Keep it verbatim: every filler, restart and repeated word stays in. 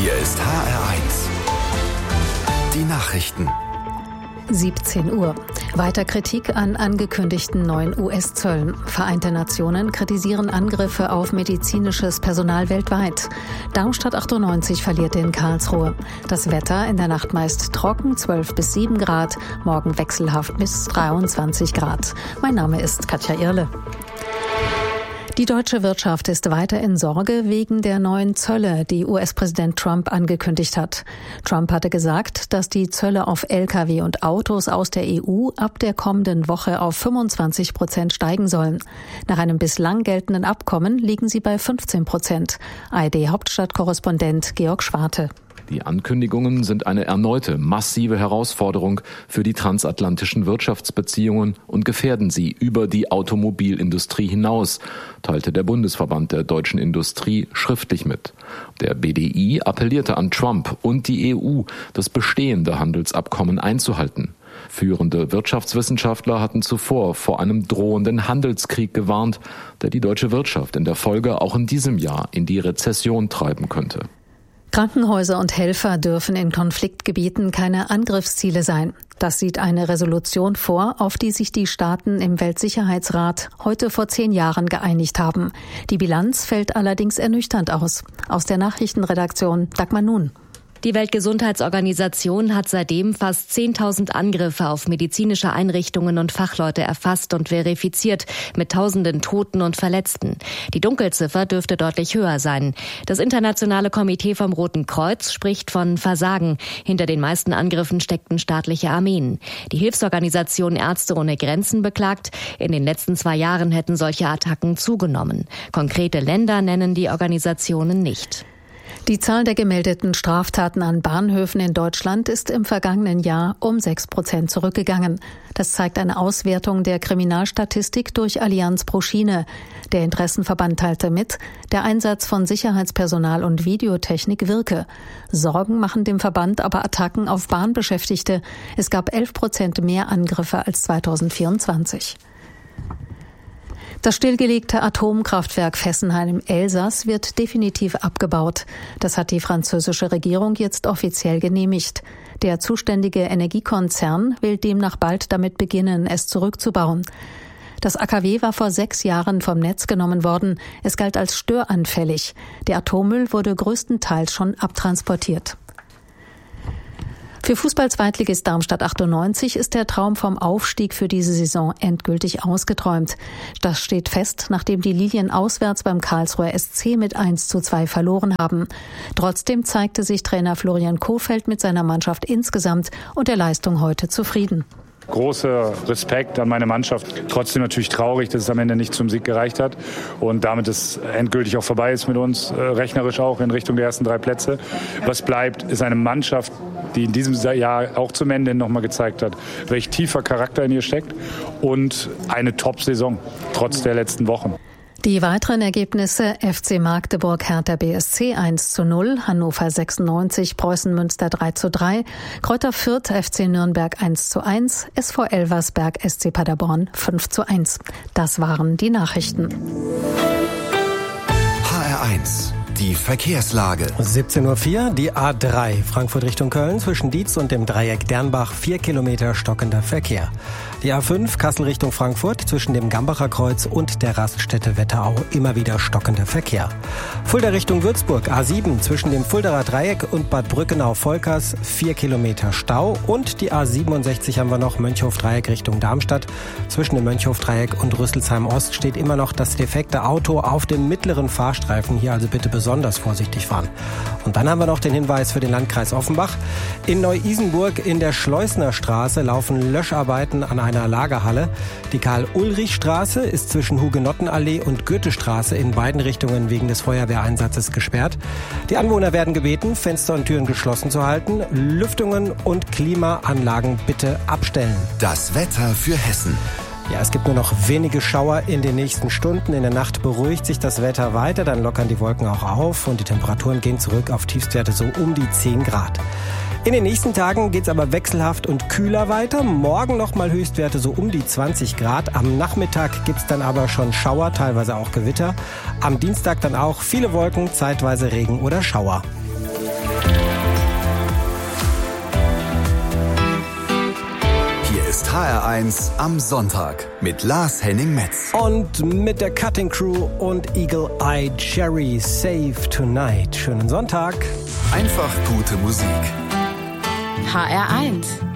Hier ist H R eins. Die Nachrichten. siebzehn Uhr. Weiter Kritik an angekündigten neuen U S-Zöllen. Vereinte Nationen kritisieren Angriffe auf medizinisches Personal weltweit. Darmstadt achtundneunzig verliert in Karlsruhe. Das Wetter in der Nacht meist trocken, zwölf bis sieben Grad. Morgen wechselhaft bis dreiundzwanzig Grad. Mein Name ist Katja Irle. Die deutsche Wirtschaft ist weiter in Sorge wegen der neuen Zölle, die U S-Präsident Trump angekündigt hat. Trump hatte gesagt, dass die Zölle auf L K W und Autos aus der E U ab der kommenden Woche auf fünfundzwanzig Prozent steigen sollen. Nach einem bislang geltenden Abkommen liegen sie bei fünfzehn Prozent. A R D-Hauptstadtkorrespondent Georg Schwarte. Die Ankündigungen sind eine erneute massive Herausforderung für die transatlantischen Wirtschaftsbeziehungen und gefährden sie über die Automobilindustrie hinaus, teilte der Bundesverband der deutschen Industrie schriftlich mit. Der B D I appellierte an Trump und die E U, das bestehende Handelsabkommen einzuhalten. Führende Wirtschaftswissenschaftler hatten zuvor vor einem drohenden Handelskrieg gewarnt, der die deutsche Wirtschaft in der Folge auch in diesem Jahr in die Rezession treiben könnte. Krankenhäuser und Helfer dürfen in Konfliktgebieten keine Angriffsziele sein. Das sieht eine Resolution vor, auf die sich die Staaten im Weltsicherheitsrat heute vor zehn Jahren geeinigt haben. Die Bilanz fällt allerdings ernüchternd aus. Aus der Nachrichtenredaktion Dagmar Nun. Die Weltgesundheitsorganisation hat seitdem fast zehntausend Angriffe auf medizinische Einrichtungen und Fachleute erfasst und verifiziert, mit tausenden Toten und Verletzten. Die Dunkelziffer dürfte deutlich höher sein. Das internationale Komitee vom Roten Kreuz spricht von Versagen. Hinter den meisten Angriffen steckten staatliche Armeen. Die Hilfsorganisation Ärzte ohne Grenzen beklagt, in den letzten zwei Jahren hätten solche Attacken zugenommen. Konkrete Länder nennen die Organisationen nicht. Die Zahl der gemeldeten Straftaten an Bahnhöfen in Deutschland ist im vergangenen Jahr um sechs Prozent zurückgegangen. Das zeigt eine Auswertung der Kriminalstatistik durch Allianz pro Schiene. Der Interessenverband teilte mit, der Einsatz von Sicherheitspersonal und Videotechnik wirke. Sorgen machen dem Verband aber Attacken auf Bahnbeschäftigte. Es gab elf Prozent mehr Angriffe als zweitausendvierundzwanzig. Das stillgelegte Atomkraftwerk Fessenheim im Elsass wird definitiv abgebaut. Das hat die französische Regierung jetzt offiziell genehmigt. Der zuständige Energiekonzern will demnach bald damit beginnen, es zurückzubauen. Das A K W war vor sechs Jahren vom Netz genommen worden. Es galt als störanfällig. Der Atommüll wurde größtenteils schon abtransportiert. Für Fußball-Zweitligist Darmstadt achtundneunzig ist der Traum vom Aufstieg für diese Saison endgültig ausgeträumt. Das steht fest, nachdem die Lilien auswärts beim Karlsruher S C mit eins zu zwei verloren haben. Trotzdem zeigte sich Trainer Florian Kohfeldt mit seiner Mannschaft insgesamt und der Leistung heute zufrieden. Großer Respekt an meine Mannschaft. Trotzdem natürlich traurig, dass es am Ende nicht zum Sieg gereicht hat und damit es endgültig auch vorbei ist mit uns, äh, rechnerisch auch in Richtung der ersten drei Plätze. Was bleibt, ist eine Mannschaft, die in diesem Jahr auch zum Ende nochmal gezeigt hat, welch tiefer Charakter in ihr steckt und eine Top-Saison, trotz der letzten Wochen. Die weiteren Ergebnisse: F C Magdeburg, Hertha B S C eins zu null, Hannover sechsundneunzig, Preußen Münster drei zu drei, Greuther Fürth, F C Nürnberg eins zu eins, S V Elversberg, S C Paderborn fünf zu eins. Das waren die Nachrichten. H R eins. Die Verkehrslage. siebzehn Uhr vier, die A drei, Frankfurt Richtung Köln, zwischen Dietz und dem Dreieck Dernbach, vier Kilometer stockender Verkehr. Die A fünf, Kassel Richtung Frankfurt, zwischen dem Gambacher Kreuz und der Raststätte Wetterau, immer wieder stockender Verkehr. Fulda Richtung Würzburg, A sieben, zwischen dem Fuldaer Dreieck und Bad Brückenau-Volkers, vier Kilometer Stau. Und die A siebenundsechzig haben wir noch, Mönchhof-Dreieck Richtung Darmstadt. Zwischen dem Mönchhof-Dreieck und Rüsselsheim-Ost steht immer noch das defekte Auto auf dem mittleren Fahrstreifen. Hier also bitte besonders vorsichtig fahren. Und dann haben wir noch den Hinweis für den Landkreis Offenbach. In Neu-Isenburg in der Schleusner Straße laufen Löscharbeiten an einer Lagerhalle. Die Karl-Ulrich-Straße ist zwischen Hugenottenallee und Goethestraße in beiden Richtungen wegen des Feuerwehreinsatzes gesperrt. Die Anwohner werden gebeten, Fenster und Türen geschlossen zu halten. Lüftungen und Klimaanlagen bitte abstellen. Das Wetter für Hessen. Ja, es gibt nur noch wenige Schauer in den nächsten Stunden. In der Nacht beruhigt sich das Wetter weiter, dann lockern die Wolken auch auf und die Temperaturen gehen zurück auf Tiefstwerte so um die zehn Grad. In den nächsten Tagen geht's aber wechselhaft und kühler weiter. Morgen nochmal Höchstwerte so um die zwanzig Grad. Am Nachmittag gibt's dann aber schon Schauer, teilweise auch Gewitter. Am Dienstag dann auch viele Wolken, zeitweise Regen oder Schauer. H R eins am Sonntag mit Lars Henning Metz. Und mit der Cutting Crew und Eagle Eye Cherry Save Tonight. Schönen Sonntag. Einfach gute Musik. H R eins.